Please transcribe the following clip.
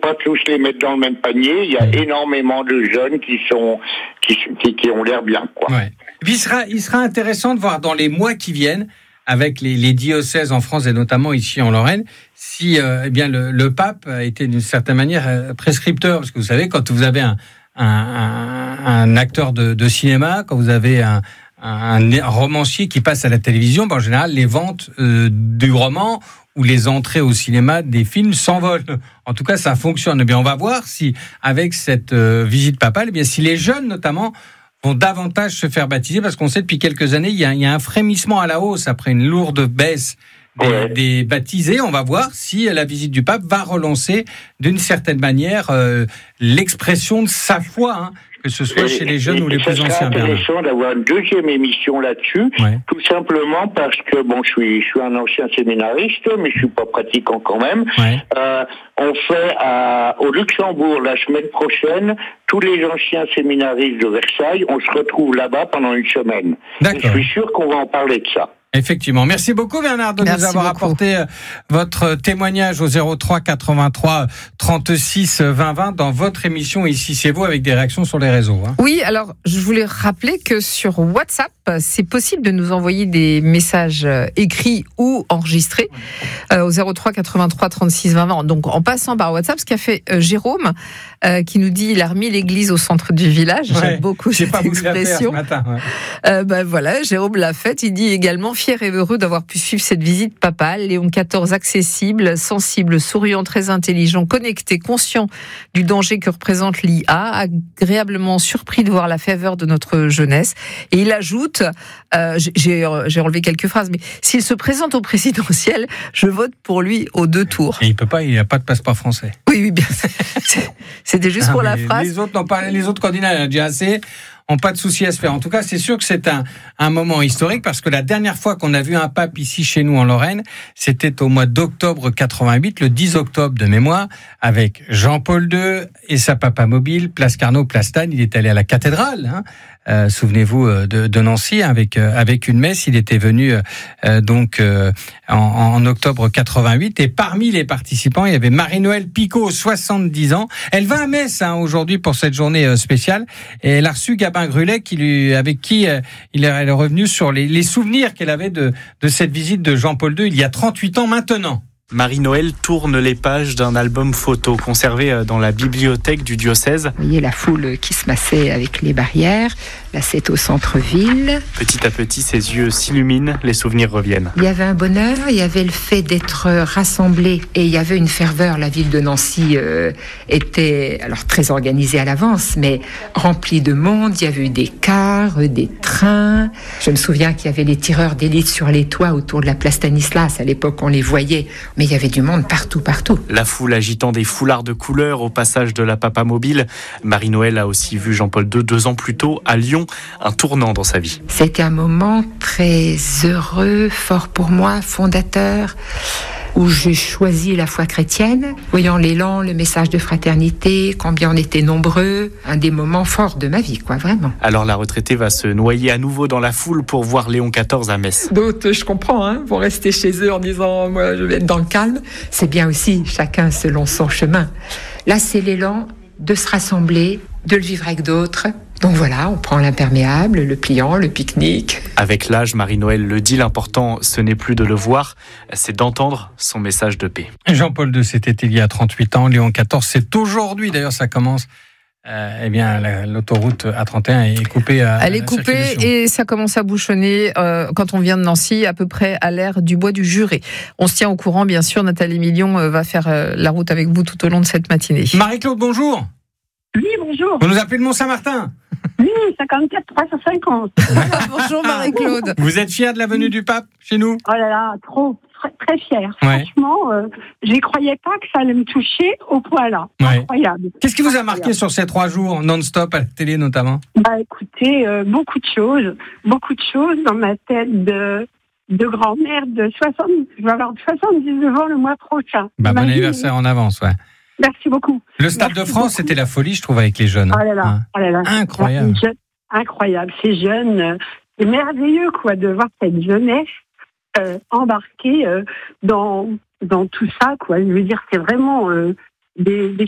pas tous les mettre dans le même panier. Il y a énormément de jeunes qui ont l'air bien, quoi. Ouais. Il sera intéressant de voir dans les mois qui viennent, avec les diocèses en France et notamment ici en Lorraine, si le pape a été d'une certaine manière prescripteur, parce que vous savez, quand vous avez un acteur de cinéma, quand vous avez un romancier qui passe à la télévision, en général, les ventes du roman ou les entrées au cinéma des films s'envolent. En tout cas, ça fonctionne. On va voir si, avec cette visite papale, si les jeunes, notamment, vont davantage se faire baptiser, parce qu'on sait depuis quelques années, il y a un frémissement à la hausse après une lourde baisse des baptisés. On va voir si la visite du pape va relancer d'une certaine manière l'expression de sa foi, que ce soit chez les jeunes ou les plus anciens. C'est intéressant d'avoir une deuxième émission là-dessus, tout simplement parce que je suis un ancien séminariste, mais je suis pas pratiquant quand même. On fait au Luxembourg la semaine prochaine, tous les anciens séminaristes de Versailles, on se retrouve là-bas pendant une semaine. Et je suis sûr qu'on va en parler de ça. Effectivement. Merci beaucoup Bernard de nous avoir apporté votre témoignage au 03 83 36 20 20 dans votre émission Ici c'est vous, avec des réactions sur les réseaux. Oui, alors je voulais rappeler que sur WhatsApp, c'est possible de nous envoyer des messages écrits ou enregistrés au 03 83 36 20 20. Donc en passant par WhatsApp, ce qu'a fait Jérôme, qui nous dit il a remis l'église au centre du village. J'aime beaucoup cette expression. Voilà, Jérôme l'a faite. Il dit également fier et heureux d'avoir pu suivre cette visite papale. Léon XIV accessible, sensible, souriant, très intelligent, connecté, conscient du danger que représente l'IA, agréablement surpris de voir la faveur de notre jeunesse. Et il ajoute, j'ai relevé quelques phrases, mais s'il se présente au présidentiel, je vote pour lui aux 2 tours. Et il n'a pas de passeport français. Oui, bien. C'était juste pour la phrase. Les autres candidats, il y en a déjà assez. N'ont pas de souci à se faire. En tout cas, c'est sûr que c'est un moment historique, parce que la dernière fois qu'on a vu un pape ici chez nous en Lorraine, c'était au mois d'octobre 88, le 10 octobre de mémoire, avec Jean-Paul II et sa papa mobile, place Carnot, place Tannes. Il est allé à la cathédrale, souvenez-vous de Nancy, avec une messe. Il était venu en octobre 88, et parmi les participants, il y avait Marie-Noël Picot, 70 ans. Elle va à Metz aujourd'hui pour cette journée spéciale, et elle a reçu Gabin Grulet, avec qui elle est revenue sur les souvenirs qu'elle avait de cette visite de Jean-Paul II il y a 38 ans maintenant. Marie-Noël tourne les pages d'un album photo conservé dans la bibliothèque du diocèse. Vous voyez la foule qui se massait avec les barrières. Là, c'est au centre-ville. Petit à petit, ses yeux s'illuminent, les souvenirs reviennent. Il y avait un bonheur, il y avait le fait d'être rassemblés, et il y avait une ferveur. La ville de Nancy était alors très organisée à l'avance, mais remplie de monde. Il y avait eu des cars, des trains. Je me souviens qu'il y avait les tireurs d'élite sur les toits autour de la place Stanislas. À l'époque, on les voyait. Mais il y avait du monde partout. La foule agitant des foulards de couleur au passage de la Papa Mobile. Marie-Noël a aussi vu Jean-Paul II 2 ans plus tôt à Lyon, un tournant dans sa vie. C'était un moment très heureux, fort pour moi, fondateur, où j'ai choisi la foi chrétienne, voyant l'élan, le message de fraternité, combien on était nombreux, un des moments forts de ma vie, vraiment. Alors la retraitée va se noyer à nouveau dans la foule pour voir Léon XIV à Metz. D'autres, je comprends, vont rester chez eux en disant, moi je vais être dans le calme. C'est bien aussi, chacun selon son chemin. Là, c'est l'élan de se rassembler, de le vivre avec d'autres. Donc voilà, on prend l'imperméable, le pliant, le pique-nique. Avec l'âge, Marie-Noël le dit, l'important, ce n'est plus de le voir, c'est d'entendre son message de paix. Jean-Paul II, c'était il y a 38 ans. Léon XIV, c'est aujourd'hui, d'ailleurs, ça commence. L'autoroute A31 est coupée. Elle est coupée et ça commence à bouchonner quand on vient de Nancy, à peu près à l'ère du Bois du Juré. On se tient au courant, bien sûr. Nathalie Million va faire la route avec vous tout au long de cette matinée. Marie-Claude, bonjour. Oui, bonjour. Vous nous appelez de Mont-Saint-Martin? Oui, 54 350. Bonjour Marie-Claude. Vous êtes fière de la venue du pape chez nous? Oh là là, trop, très fière. Ouais. Franchement, je ne croyais pas que ça allait me toucher au point là. Ouais. Incroyable. Qu'est-ce qui vous a marqué sur ces 3 jours non-stop à la télé notamment? Écoutez, beaucoup de choses dans ma tête de grand-mère de 70. Je vais avoir 79 ans le mois prochain. Bon anniversaire en avance, ouais. Merci beaucoup. Le Stade de France, c'était la folie, je trouve, avec les jeunes. Oh là là. Incroyable. Incroyable. Ces jeunes, c'est merveilleux, de voir cette jeunesse embarquée dans tout ça, Je veux dire, c'est vraiment des